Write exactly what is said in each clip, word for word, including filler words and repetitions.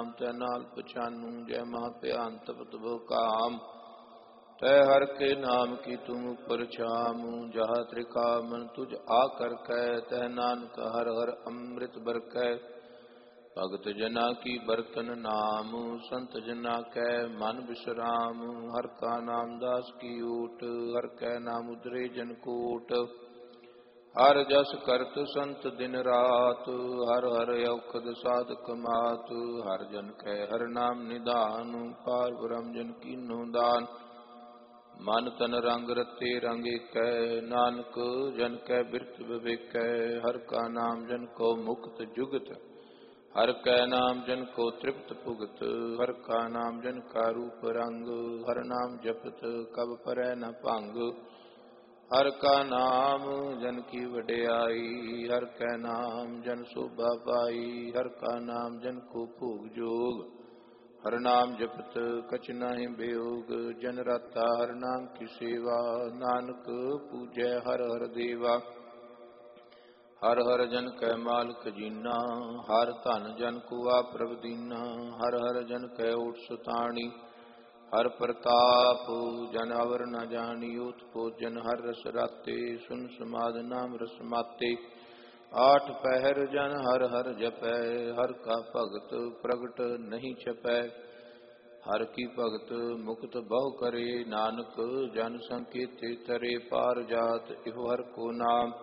ਤੈ ਨਾਲ ਪਛਾਨੂ ਜੈ ਮਹਾ ਭਿਆਨ ਤਪਤ ਬੋ ਕਾਮ ਤੈ ਹਰ ਕੇ ਨਾਮ ਕੀ ਤੁਮ ਉਪਰ ਛਾਮ ਜਹਾ ਤ੍ਰਿਕਾਮਨ ਤੁਝ ਆ ਕਰ ਕੈ ਤੈ ਨਾਨਕ ਹਰ ਹਰ ਅੰਮ੍ਰਿਤ ਬਰਕੈ ਭਗਤ ਜਨਾ ਕੀ ਬਰਤਨ ਨਾਮ ਸੰਤ ਜਨਾ ਕੈ ਮਨ ਬਿਸਰਾਮ ਹਰ ਕਾ ਨਾਮ ਦਾਸ ਕੀ ਊਟ ਹਰ ਕੈ ਨਾਮ ਉਦਰੇ ਜਨ ਕੋਟ ਹਰ ਜਸ ਕਰਤ ਸੰਤ ਦਿਨ ਰਾਤ ਹਰ ਹਰ ਔਖਦ ਸਾਧਕ ਮਾਤ ਹਰ ਜਨ ਕੈ ਹਰ ਨਾਮ ਨਿਧਾਨ ਪਾਰ ਬ੍ਰਹਮ ਜਨ ਕੀਨੋ ਦਾਨ ਮਨ ਤਨ ਰੰਗ ਰਤੇ ਰੰਗ ਏਕੈ ਨਾਨਕ ਜਨ ਕੈ ਬਿਰਤ ਵਿਵੇਕੈ ਹਰ ਕਾ ਨਾਮ ਜਨ ਕੋ ਮੁਕਤ ਜੁਗਤ ਹਰ ਕੈ ਨਾਮ ਜਨ ਕੋ ਤ੍ਰਿਪਤ ਭੁਗਤ ਹਰ ਕਾ ਨਾਮ ਜਨ ਕਾ ਰੂਪ ਰੰਗ ਹਰ ਨਾਮ ਜਪਤ ਕਬ ਪਰੈ ਨ ਭੰਗ ਹਰ ਕਾ ਨਾਮ ਜਨ ਕੀ ਵਡਿਆਈ ਹਰ ਕੈ ਨਾਮ ਜਨ ਸੋਭਾ ਪਾਈ ਹਰ ਕਾ ਨਾਮ ਜਨ ਕੋ ਭੋਗ ਜੋਗ ਹਰ ਨਾਮ ਜਪਤ ਕਛ ਨਾਹਿ ਬਿਯੋਗ ਜਨ ਰਾਤਾ ਹਰ ਨਾਮ ਕੀ ਸੇਵਾ ਨਾਨਕ ਪੂਜੈ ਹਰ ਹਰ ਦੇਵਾ ਹਰ ਹਰ ਜਨ ਕੈ ਮਾਲਕ ਜੀਨਾ ਹਰ ਧਨ ਜਨ ਕੋ ਆਪ੍ਰਭ ਦੀਨਾ ਹਰ ਹਰ ਜਨ ਕੈ ਓਟ ਸੁਤਾਣੀ ਹਰ ਪ੍ਰਤਾਪ ਜਨ ਅਵਰ ਨ ਜਾਣੀ ਓਤ ਭੋਜਨ ਹਰ ਰਸ ਰਾਤੇ ਸੁਨ ਸਮਾਦ ਨਾਮ ਰਸ ਮਾਤੇ ਆਠ ਪਹਿਰ ਜਨ ਹਰ ਹਰ ਜਪੈ ਹਰ ਕਾ ਭਗਤ ਪ੍ਰਗਟ ਨਹੀਂ ਛਪੈ ਹਰ ਕੀ ਭਗਤ ਮੁਕਤ ਬਹੁ ਕਰੇ ਨਾਨਕ ਜਨ ਸੰਕੇਤੇ ਤਰੇ ਪਾਰ ਜਾਤ ਇਹੋ ਹਰ ਕੋ ਨਾਮ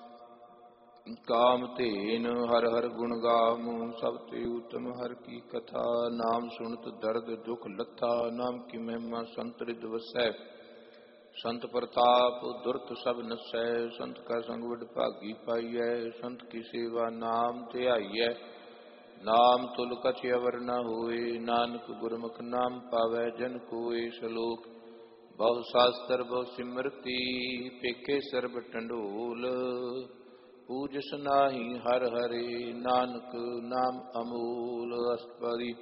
ਕਾਮ ਧੇਨ ਹਰ ਹਰ ਗੁਣ ਗਾਵ ਸਭ ਤੇ ਉਤਮ ਹਰ ਕੀ ਕਥਾ ਨਾਮ ਸੁਣਤ ਦਰਦ ਦੁਖ ਲੱਥਾ ਨਾਮ ਕੀ ਮਹਿਮਾ ਸੰਤ ਰਿਦ ਵਸੈ ਸੰਤ ਪ੍ਰਤਾਪ ਦੁਰਤ ਸਭ ਨਸੈ ਸੰਤ ਕਾ ਸੰਗ ਵਡ ਭਾਗੀ ਪਾਈਐ ਸੰਤ ਕੀ ਸੇਵਾ ਨਾਮ ਧਿਆਈਐ ਨਾਮ ਤੁਲ ਕਛ ਅਵਰ ਨ ਹੋਏ ਨਾਨਕ ਗੁਰਮੁਖ ਨਾਮ ਪਾਵੈ ਜਨ ਕੋਇ ਸ਼ਲੋਕ ਬਹੁ ਸ਼ਾਸਤਰ ਬਹੁ ਸਿਮਰਤੀ ਪੇਖੇ ਸਰਬ ਟੰਡੋਲ ਪੂਜਸ ਨਾਹੀ ਹਰ ਹਰੇ ਨਾਨਕ ਨਾਮ ਅਮੂਲ ਅਸਪਰੀ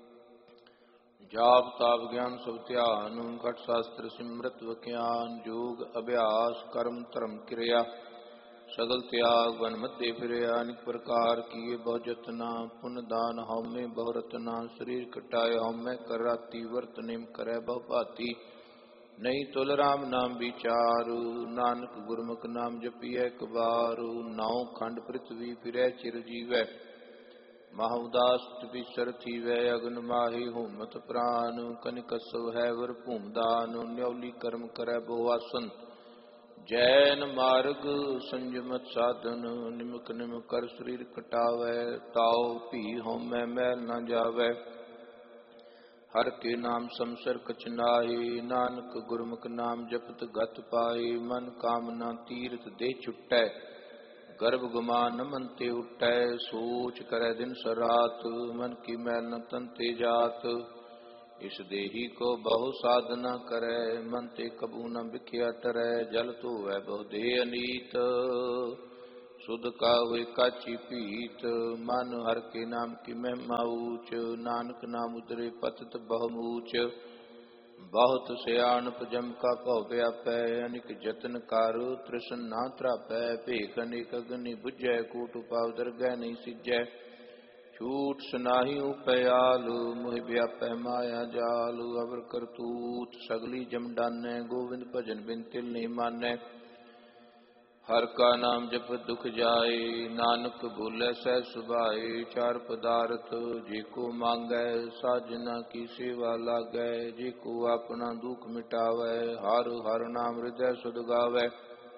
ਜਾਪ ਤਾਪ ਗਿਆਨ ਸਭ ਧਿਆਨ ਘਟ ਸ਼ਾਸਤਰ ਸਿਮਰਤ ਵਖਿਆਨ ਜੋਗ ਅਭਿਆਸ ਕਰਮ ਧਰਮ ਕਿਰਿਆ ਸਗਲ ਤਿਆਗ ਵਨ ਮੱਧੇ ਫਿਰਿਆ ਅਨੇਕ ਪ੍ਰਕਾਰ ਕੀਏ ਬਹੁ ਜਤਨਾ ਪੁਨ ਦਾਨ ਹਉਮੈ ਬਹੁ ਰਤਨਾ ਸਰੀਰ ਕਟਾਏ ਹਉਮੈ ਕਰ ਰਾਤੀ ਵਰਤ ਨਿਮ ਕਰੈ ਬਹੁ ਭਾਤੀ ਨਹੀਂ ਤੁਲ ਰਾਮ ਨਾਮ ਵਿਚਾਰੂ ਨਾਨਕ ਗੁਰਮੁਖ ਨਾਮ ਜਪੀਐ ਇੱਕ ਵਾਰ ਨਾਉ ਖੰਡ ਪ੍ਰਿਥਵੀ ਫਿਰੈ ਚਿਰ ਜੀਵੈ ਮਹਾ ਉਦਾਸ ਵਿਸਰ ਥੀਵੈ ਅਗਨ ਮਾਹੀ ਹੋਮਤ ਪ੍ਰਾਨ ਕਨਿਕਸਵ ਹੈ ਵਰ ਭੂਮਦਾਨ ਨਿਉਲੀ ਕਰਮ ਕਰੈ ਬਹੁ ਆਸਨ ਜੈਨ ਮਾਰਗ ਸੰਜਮਤ ਸਾਧਨ ਨਿਮਕ ਨਿਮ ਕਰ ਸਰੀਰ ਕਟਾਵੈ ਤਾਉ ਭੀ ਹਉਮੈ ਮੈਲ ਨ ਜਾਵੈ ਹਰ ਕੇ ਨਾਮ ਸੰਸਰ ਕਛ ਨਾਹੀ ਨਾਨਕ ਗੁਰਮੁਖ ਨਾਮ ਜਪਤ ਗਤ ਪਾਏ ਮਨ ਕਾਮਨਾ ਤੀਰਥ ਦੇ ਛੁਟੈ ਗਰਭ ਗੁਮਾਨ ਮਨ ਤੇ ਉਟੈ ਸੋਚ ਕਰੈ ਦਿਨ ਸਰਾਤ ਮਨ ਕੀ ਮੈਲ ਨ ਤਨ ਤੇ ਜਾਤ ਇਸ ਦੇਹੀ ਕੋ ਬਹੁ ਸਾਧਨਾ ਕਰੈ ਮਨ ਤੇ ਕਬੂ ਨ ਵਿਖਿਆ ਟਰੈ ਜਲ ਧੋਵੈ ਬਹੁ ਦੇਹ ਅਨੀਤ ਸੁਧ ਕਾ ਹੋਇ ਕਾਚੀ ਭੀਤ ਮਨ ਹਰ ਕੇ ਨਾਮ ਕੀ ਮਹਿਮਾ ਊਚ ਨਾਨਕ ਨਾਮ ਉਦਰੇ ਪਤਿਤ ਬਹੁ ਮੂਚ ਬਹੁਤ ਸਿਆਣਪ ਜਮ ਕਾ ਭਉ ਵਿਆਪੈ ਅਨਿਕ ਜਤਨ ਕਰ ਤ੍ਰਿਸ਼ਨ ਨਾ ਤਰਾਪੈ ਭੇਖ ਅਨੇਕ ਅਗਨਿ ਬੁਝੈ ਕੋਟ ਉਪਾਵ ਦਰਗਹਿ ਨਹੀਂ ਸਿਜੈ ਝੂਠ ਸੁਨਾਹੀ ਉਪਿਆਲ ਮੋਹਿ ਵਿਆਪੈ ਮਾਇਆ ਜਾਲ ਅਵਰ ਕਰਤੂਤ ਸਗਲੀ ਜਮ ਡਾਨੈ ਗੋਵਿੰਦ ਭਜਨ ਬਿਨ ਤਿਲ ਨਹੀਂ ਮਾਨੈ ਹਰ ਕਾ ਨਾਮ ਜਪ ਦੁਖ ਜਾਏ ਨਾਨਕ ਭੂਲੈ ਸਹਿ ਸੁਭਾਏ ਚਾਰ ਪਦਾਰਥ ਜੇ ਕੋ ਮੰਗੈ ਸਾਜਨਾ ਕੀ ਸੇਵਾ ਲਾਗੈ ਜੇ ਕੋ ਆਪਣਾ ਦੁਖ ਮਿਟਾਵੈ ਹਰ ਹਰ ਨਾਮ ਹਿਰਦੈ ਸੁਧ ਗਾਵੈ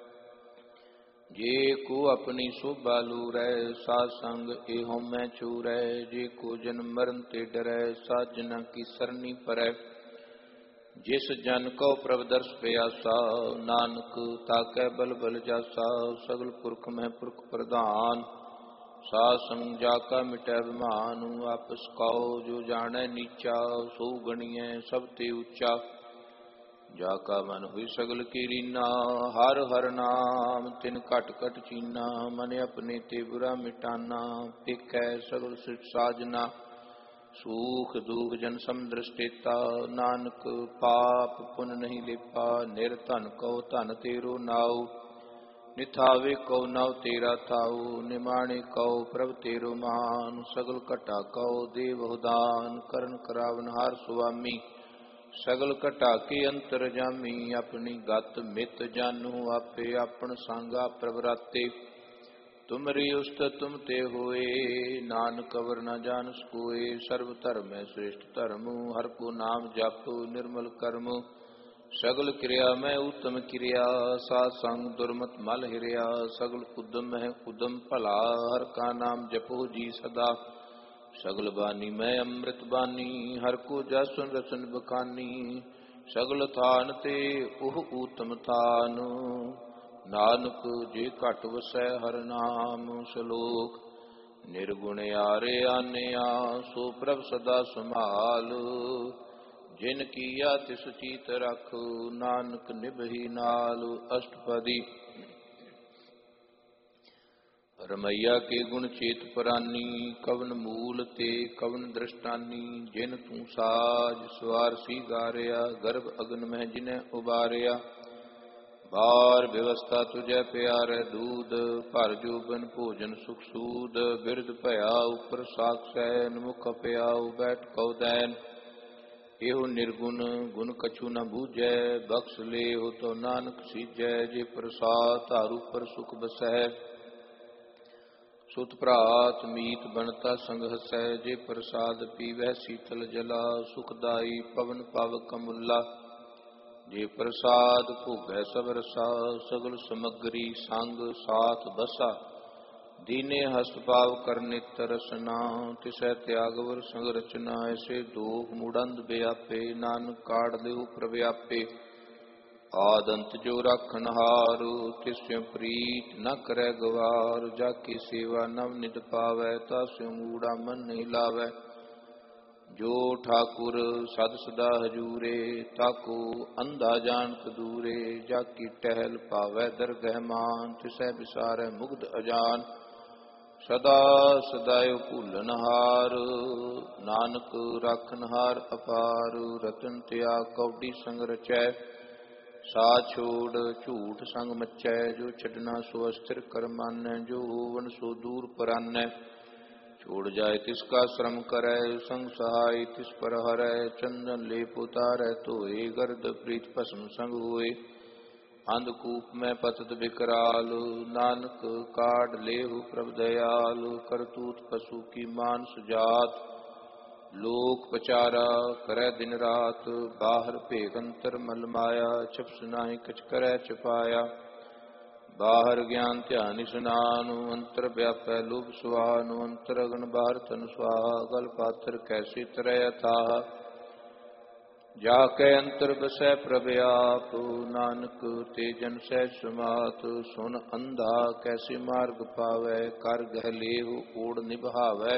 ਜੇ ਕੋ ਆਪਣੀ ਸੋਭਾ ਲੂਰੈ ਸਾਧ ਸੰਗ ਇਹੋ ਮੈਂ ਚੂਰੈ ਜੇ ਕੋ ਜਨਮ ਮਰਨ ਤੇ ਡਰੈ ਸਾਜਨਾ ਕੀ ਸਰਨੀ ਪਰੈ ਜਿਸ ਜਨ ਕੋ ਪ੍ਰਭ ਦਰਸ ਪਿਆਸਾ ਨਾਨਕ ਤਾਕੈ ਬਲ ਬਲ ਜਾਸਾ ਸਗਲ ਪੁਰਖ ਮੈਂ ਪੁਰਖ ਪ੍ਰਧਾਨ ਸਾਧ ਸੰਗ ਜਾ ਕਾ ਮਿਟੈ ਅਭਿਮਾਨ ਆਪਸ ਕਉ ਜੋ ਜਾਣੈ ਨੀਚਾ ਸੋ ਗਣੀਐ ਸਭ ਤੇ ਉੱਚਾ ਜਾ ਕਾ ਮਨ ਹੋਈ ਸਗਲ ਕੀ ਰੀਨਾ ਹਰ ਹਰ ਨਾਮ ਤਿਨ ਘਟ ਘਟ ਚੀਨਾ ਮਨ ਆਪਣੇ ਤੇ ਬੁਰਾ ਮਿਟਾਨਾ ਪੇਖੈ ਸਗਲ ਸਿਟ ਸਾਜਨਾ ਸੂਖ ਦੂਖ ਜਨ ਸਮਦ੍ਰਿਸ਼ਟੇਤਾ ਨਾਨਕ ਪਾਪ ਪੁਨ ਨਹੀਂ ਲੇਪਾ ਨਿਰਧਨ ਕਉ ਧਨ ਤੇਰੋ ਨਾਉ निथावे कौ नव तेरा थाऊ, निमाणे कौ प्रभ तेरो मान। सगल घटा कौ देव दान, करण करावन हार सुआमी। सगल घटा के अंतर जामी, अपनी गत मित जानू आपे। आपन सांगा प्रभराते, तुमरी उस्त तुम ते होए। नानक अवर न जानस कोय, सर्व धर्म है श्रेष्ठ धर्म। हर को नाम जप निर्मल कर्म, सगल क्रिया मैं उत्तम क्रिया। साध संग दुर्मत मल हिरिया, सगल उद्यम है उद्यम भला। हर का नाम जपो जी सदा, सगल बानी मैं अमृत बानी। हर को जसन रसन बखानी, सगल थान ते ओह उत्तम थान। नानक जे घट वसै हर नाम। सलोक निर्गुण यारे आनया, सो प्रभ सदा संभाल। जिन कीया तिस चीत रख, नानक निभहि नाल। अष्टपदी। रमैया के गुण चेत परानी, कवन मूल ते कवन दृष्टानी। जिन तू साज सवार सी गारिया, गर्भ अगन में जिन्हें उबारिया। बार व्यवस्था तुझे प्यारे दूध, भर जोबन भोजन सुख सूद। बिरद भया उपर साक्षैन, मुख प्याऊ बैठ कौ दैन। एहो निर्गुण गुण कछु न बूझै, बख्श ले हो तो नानक सीजै। जे प्रसाद तारू पर सुख बसै, सुत भ्रात मीत बनता संग हसै। जे प्रसाद पीवै शीतल जला, सुखदाई पवन पव कमुला। जे प्रसाद भोगै सब रसा, सगल समग्री संग साथ बसा। दीने हस्त पाव कर नित रसना, तिसै त्यागवर संग रचना। ऐसे दोख मूढ़ंद व्यापे, नानक काढ़ देहु प्रव्यापे। आदंत जो राखन हार, तिस्यों प्रीत न करै गवार। जाकी सेवा नव नित पावै, तास्यों मूढ़ा मन नहीं लावै। जो ठाकुर सद सदा हजूरे, ताको अंधा जानत दूरे। जाकी टहल पावै दरगह मान, तिसै बिसारै मुग्ध अजान। सदा सदायो भूलन हार, नानक राखन हार अपार। रतन त्याग कौडी संग रचै, सा छोड़ झूठ संग मचै। जो छड़ना सो अस्थिर कर मानै, जो होवन सो दूर परानै। छोड़ जाए तिसका श्रम करै, संग सहाय तिस पर हरै। चंदन लेप उतारै धोए, गर्द प्रीत भस्म संग होए। अंधकूप में पतत विकराल, नानक काढ़ लेहु प्रभ दयाल। करतूत पशु की मानस जात, लोक पचारा करै दिन रात। बाहर भेग अंतर मल माया, छपस नाहि कछ करै छपाया। बाहर ज्ञान ध्यान स्नान, अंतर व्यापै लोभ सुहान। अंतर अगन बाहर तन स्वाहा, गल पाथर कैसे तरह अथाह। जाकै अंतर बसै प्रभ आप, नानक ते जन सहज समात। सुन अंधा कैसे मार्ग पावै, कर गह लेहु ओढ़ निभावै।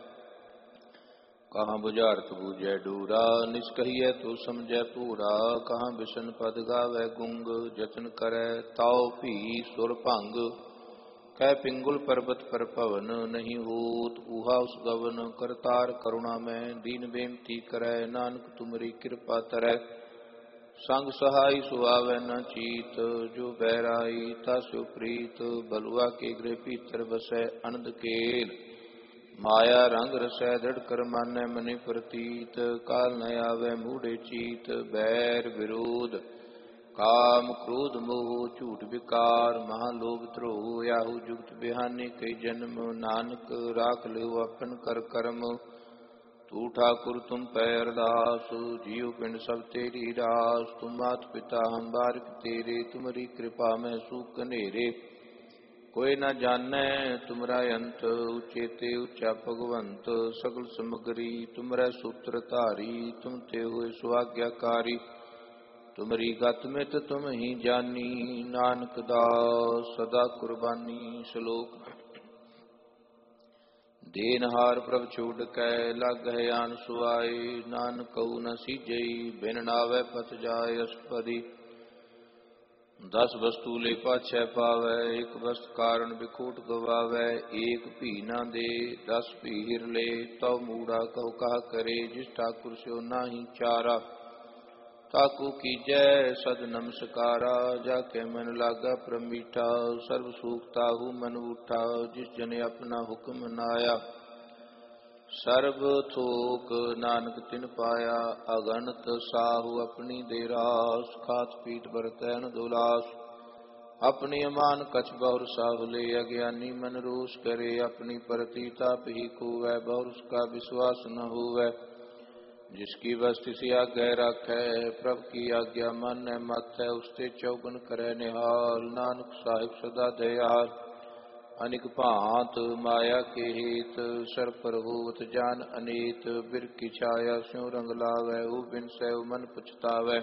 कहाँ बुझारत बूझै डूरा, निष्कहियै तो समझै पूरा। कहाँ बिशन पद गावै गुंग, जतन करै ताओ भी सुर भंग। कह पिंगुल पर्वत पर पवन, नहीं होत ऊहा उस गवन। करतार करुणा में दीन बेनती करै, नानक तुमरी कृपा तरै। संग सहाय सुहावै न चीत, जो बैराई तास्यो प्रीत। बलुआ के गृह भीतर बसै अनंद केल, माया रंग रसै दृढ़ कर मानै मनि प्रतीत। काल न आवै मूढ़े चीत, बैर विरोध काम क्रोध मोह। झूठ विकार महालोभ द्रोह, याहू जुगत बिहानी कई जन्म। नानक राख लियो अपन कर कर्म, तू ठाकुर तुम पै अरदास। जियो पिंड सब तेरी रास, तुम मात पिता हम बारिक तेरे। तुमरी कृपा में सूख कनेरे, कोई न जानै तुमरा अंत। उचेते उच्चा भगवंत, सगल समगरी तुमरै सूत्र धारी। तुम ते हुए सुआज्ञाकारी, तुमरी गत मित तुम ही जानी। नानक दास सदा कुर्बानी। श्लोक देनहार प्रभ छोड़ कै, लागै आन सुआए। नानक कहु न सीजई, बिन नावै पत जाय। अष्टपदी। दस वस्तु ले पाछै पावै, एक वस्तु कारण बिखोट गवावै। एक भी न दे दस भी हिर ले, तव मूढ़ा कहो कहा करे। जिस ठाकुर स्यो नाही चारा, ताकू कीजै सद नमस्कारा, जाके मन लागा प्रमीठा। सर्व सुख ताहू मन उठा, जिस जन अपना हुक्म नाया। सर्ब थोक नानक तिन पाया, अगणत साहू अपनी दे रास। खात पीत बरतैन दुलास, अपनी अमान कछ बहुर साहुले। अज्ञानी मन रोष करे, अपनी परती ताप ही खूवै। बहुर उसका विश्वास न हुवै, जिसकी वस्तु सी आज्ञा राखै। प्रभ की आज्ञा मानै मत है, उसते चौगन करै निहाल। नानक साहिब सदा दयाल, अनिक भांत माया के हेत। सर पर होवत जान अनेत, बिर की छाया स्यों रंग लावै। ऊ बिन सैव मन पछतावै,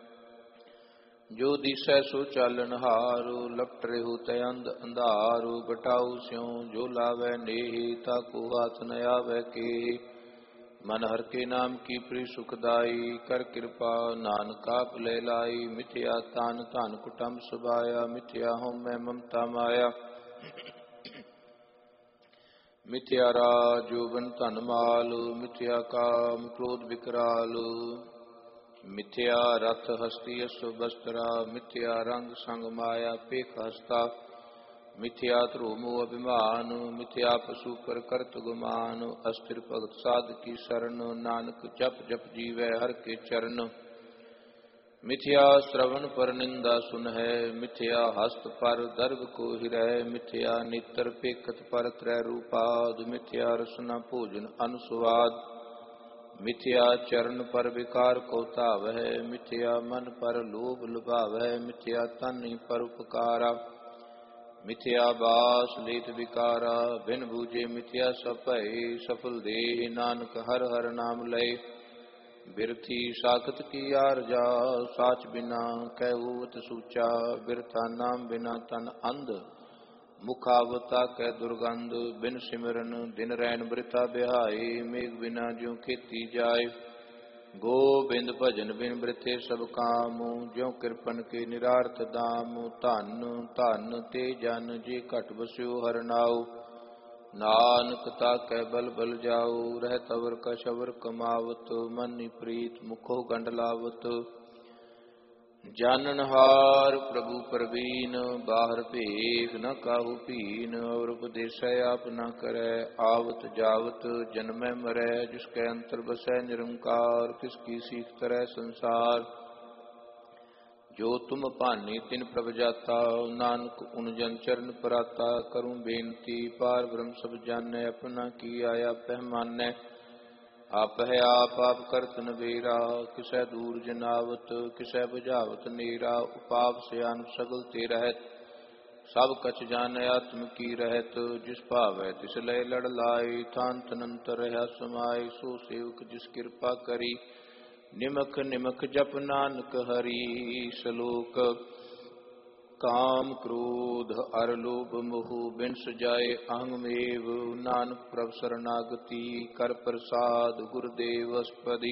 जो दिसै सो चालन हार। लपट रेहु तय अंध अंधार, बटाऊ स्यों जो लावै नेहि। ताको हाथ न आवै केहि, मन हर के नाम की प्रिय सुखदाई। कर कृपा नानक आप ले लाई, मिथ्या तान धन कुटुम सुभाया। मिथ्या हों मैं ममता माया, मिथ्या राज यौवन धन माल। मिथ्या काम क्रोध विकराल, मिथ्या रथ हस्ती अश्व बस्त्रा। मिथ्या रंग संग माया पेख हस्ता, मिथ्या ध्रुव मोह अभिमान। मिथ्या पशु पर करत गुमान, अस्थिर भगत साध की शरण। नानक जप जप जीवै हर के चरण, मिथ्या श्रवण पर निंदा सुन है। मिथ्या हस्त पर दर्भ को हिरह, मिथ्या नेत्र पेखत पर त्रय रूपाद। मिथ्या रसना भोजन अनुस्वाद, मिथ्या चरण पर विकार को धावै। मिथ्या मन पर लोभ लुभावै, मिथ्या तन पर उपकारा। मिथ्या बास लेत विकारा, बिन बूझे मिथ्या सब भय। सफल देह नानक हर हर नाम लय, बिरथी साखत की आरजा। साच बिना कहूत सूचा, बिरथा नाम बिना तन अंध। मुखावता कै दुर्गंध, बिन सिमरन दिन रैन बृथा बिहाई। मेघ बिना ज्यों खेती जाय, गोबिंद भजन बिन बृथे सब काम। ज्यों कृपन के निरार्थ दाम, धन धन ते जन जे घट बस्यो हर नाउ। नानक ताकै बल बल जाओ, रहत अवर कछ अवर कमावत। मनि प्रीत मुखो गंढ लावत, जाननहार प्रभु परवीन। बाहर भेख न काहू पीन, और उपदेसै आप न करै। आवत जावत जन्मै मरै, जिसकै अंतर बसै निरंकार। किसकी सीख तरह संसार, जो तुम भानी तिन प्रभ जाता। नानक उन जन चरण पराता, करूं बेनती पार ब्रह्म सब जानै। अपना की आया पहमानै, आप है आप आप करत नबेरा। किसै दूर जनावत किसै बुझावत नेरा। उपाप सयान सगल ते रहत, सब कछ जानै आत्म की रहत। जिस भावै तिस लय लड़ लाई, थान तनंतर रहा समाय। सो सेवक जिस कृपा करी, निमक निमक जप नानक हरि। सलोक काम क्रोध अर लोभ मोह, बिन सजाए अहंमेव। नानक प्रभ शरणागति, कर प्रसाद गुरुदेव अस्पदि।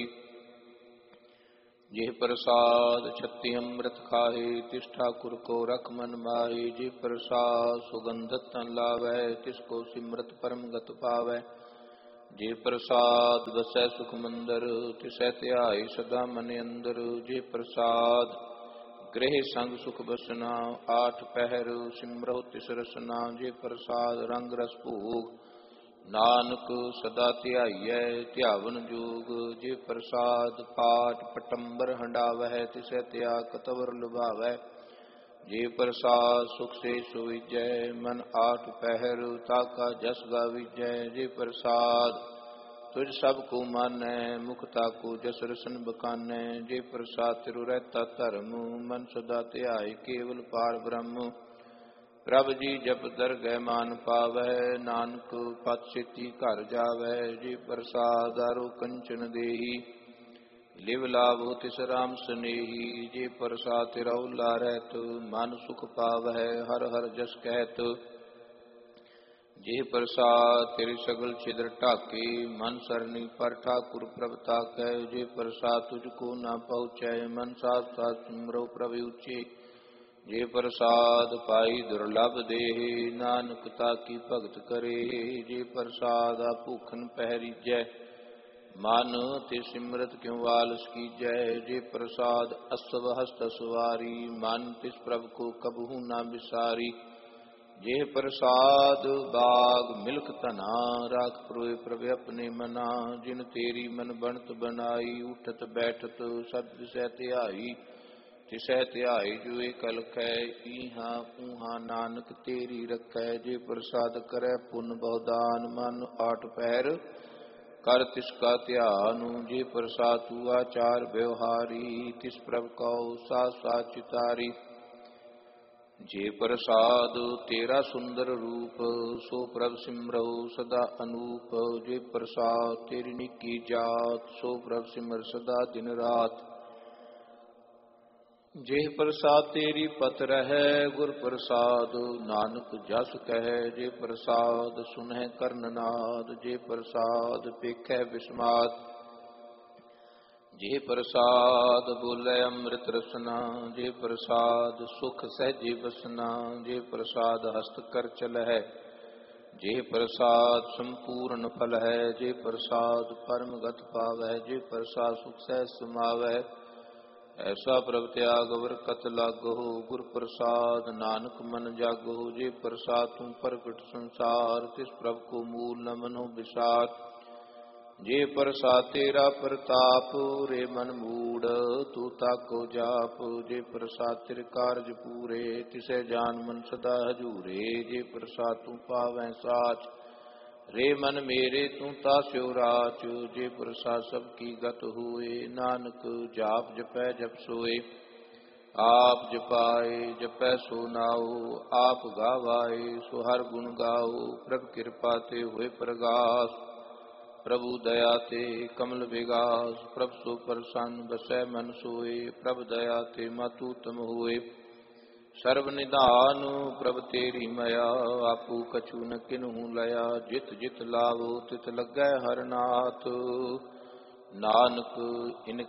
जे प्रसाद छत्ति अमृत खाहे, तिस ठाकुर को रख मन माहे। जे प्रसाद सुगंधत तन लावै, तिसको सिमरत परम गत पावै। जे प्रसाद वसै सुख मंदर, तिसै ध्याय सदा मन अंदर। जे प्रसाद गृह संग सुख बसना, आठ पहर सिमरहु तिस रसना। जे प्रसाद रंग रस भोग, नानक सदा ध्याइयै ध्यावन जोग। जे प्रसाद पाठ पटंबर हंडावै, तिसै त्याग कतवर लुभावै। जे प्रसाद सुख से सोईजै, मन आठ पहर ताका जस गावीजै। जे प्रसाद तुझ सब को मानै, मुख ताको जस रसन बखानै। जे प्रसाद तिरु रहता धर्म, मन सदा ध्याय केवल पार ब्रह्म। प्रभ जी जप दरगह मान पावै, नानक पत सेती घर जावै। जे प्रसाद आरो कंचन देही, लिव लाभो तिस राम स्नेही। जे प्रसाद तिरौला रहत, मन सुख पावै हर हर जस कहत। जे प्रसाद तेरे सगल छिद्र ढाके, मन सरनी पर ठाकुर प्रभ ताकै। जे प्रसाद तुझको न पहुँचै, मन साथ साथ सिमरो प्रभ ऊचे। जे प्रसाद पाई दुर्लभ देहे, नानक ताकी भगत करे। जे प्रसाद भूखन पहरीजै, ਮਨ ਤੇ ਸਿਮਰਤ ਕਿਉ ਵਾਲਸ ਕੀਜੈ। ਜੇ ਪ੍ਰਸਾਦ ਅਸਵ ਹਸਤ ਸਵਾਰੀ, ਮਨ ਤਿਸ ਪ੍ਰਭ ਕੋ ਕਬਹੂ ਨਾ ਵਿਸਾਰੀ। ਜੇ ਪ੍ਰਸਾਦ ਬਾਗ ਮਿਲਕ ਧਨਾ, ਰਾਖ ਪਰੋਏ ਪ੍ਰਭ ਆਪਣੇ ਮਨਾ। ਜਿਨ ਤੇਰੀ ਮਨ ਬਣਤ ਬਣਾਈ, ਉਠਤ ਬੈਠਤ ਸਦ ਦਿਸੈ ਧਿਆਈ। ਤਿਸੈ ਧਿਆਈ ਜੋ ਏ ਕਲਖੈ, ਈਹਾਂ ਊਹਾਂ ਨਾਨਕ ਤੇਰੀ ਰਖੈ। ਜੇ ਪ੍ਰਸਾਦ ਕਰੈ ਪੁੰਨ ਬਹੁਦਾਨ, ਮਨ ਆਠ ਪਹਿਰ ਕਰ ਤਿਸ ਕਾ ਧਿਆਨ। ਜੇ ਪ੍ਰਸਾਦ ਤੂ ਆਚਾਰ ਵਿਵਹਾਰੀ, ਤਿਸ ਪ੍ਰਭ ਕਉ ਸਾਧ ਸਾਧ ਚਿਤਾਰੀ। ਜੇ ਪ੍ਰਸਾਦ ਤੇਰਾ ਸੁੰਦਰ ਰੂਪ, ਸੋ ਪ੍ਰਭ ਸਿਮਰਉ ਸਦਾ ਅਨੂਪ। ਜੇ ਪ੍ਰਸਾਦ ਤੇਰੀ ਨਿੱਕੀ ਜਾਤ, ਸੋ ਪ੍ਰਭ ਸਿਮਰ ਸਦਾ ਦਿਨ ਰਾਤ। ਜੇ ਪ੍ਰਸਾਦ ਤੇਰੀ ਪਤ ਰਹੈ, ਗੁਰ ਪ੍ਰਸਾਦ ਨਾਨਕ ਜਸ ਕਹਿ। ਜੇ ਪ੍ਰਸਾਦ ਸੁਨਹਿ ਕਰਨ ਨਾਦ, ਜੇ ਪ੍ਰਸਾਦ ਪੇਖੈ ਬਿਸਮਾਦ। ਜੇ ਪ੍ਰਸਾਦ ਬੋਲੇ ਅੰਮ੍ਰਿਤ ਰਸਨਾ, ਜੇ ਪ੍ਰਸਾਦ ਸੁਖ ਸਹਿਜੇ ਬਸਨਾ। ਜੇ ਪ੍ਰਸਾਦ ਹਸਤ ਕਰ ਚਲਹਿ, ਜੇ ਪ੍ਰਸਾਦ ਸੰਪੂਰਨ ਫਲ ਹੈ। ਜੇ ਪ੍ਰਸਾਦ ਪਰਮ ਗਤ ਪਾਵੈ, ਜੇ ਪ੍ਰਸਾਦ ਸੁਖ ਸਹਿਜ ਸਮਾਵੈ। ਐਸਾ ਪ੍ਰਭ ਤਿਆਗ ਵਰਕਤ ਲਾਗੋ, ਗੁਰ ਪ੍ਰਸਾਦ ਨਾਨਕ ਮਨ ਜਾਗੋ। ਜੇ ਪ੍ਰਸਾਦ ਤੂੰ ਪ੍ਰਗਟ ਸੰਸਾਰ, ਤਿਸ ਪ੍ਰਭ ਕੋ ਮੂਲ ਨ ਮਨੋ ਵਿਸਾਰ। ਜੇ ਪ੍ਰਸਾਦ ਤੇਰਾ ਪ੍ਰਤਾਪ, ਰੇ ਮਨ ਮੂੜ ਤੂੰ ਤਾਕੋ ਜਾਪ। ਜੇ ਪ੍ਰਸਾਦ ਤੇਰੇ ਕਾਰਜ ਪੂਰੇ, ਤਿਸੈ ਜਾਨ ਮਨ ਸਦਾ ਹਜੂਰੇ। ਜੇ ਪ੍ਰਸਾਦ ਤੂੰ ਪਾਵੈ ਸਾਚ, ਰੇ ਮਨ ਮੇਰੇ ਤੂੰ ਤਾਸਿਓ ਰਾਚ। ਜੇ ਪ੍ਰਸਾਦ ਸਭ ਕੀ ਗਤ ਹੋਏ, ਨਾਨਕ ਜਾਪ ਜਪੈ ਜਪ ਸੋਏ। ਆਪ ਜਪਾਏ ਜਪੈ ਸੋ ਨਾਉ, ਆਪ ਗਾਵਾਏ ਸੋ ਹਰ ਗੁਣ ਗਾਓ। ਪ੍ਰਭ ਕਿਰਪਾ ਤੇ ਹੋਏ ਪ੍ਰਗਾਸ, ਪ੍ਰਭੂ ਦਇਆ ਤੇ ਕਮਲ ਵਿਗਾਸ। ਪ੍ਰਭ ਸੋ ਪ੍ਰਸੰਨ ਬਸੈ ਮਨ ਸੋਏ, ਪ੍ਰਭ ਦਇਆ ਤੇ ਮਤਿ ਊਤਮ ਹੋਏ। ਸਰਬ ਨਿਧਾਨ ਪ੍ਰਭ ਤੇਰੀ ਮਇਆ, ਆਪੂ ਕਛੂ ਨ ਕਿਨਹੂ ਲਿਆ। ਜਿਤ ਜਿਤ ਲਾਵੋ ਤਿਤ ਲੱਗੈ ਹਰ ਨਾਥ, ਨਾਨਕ ਇਨ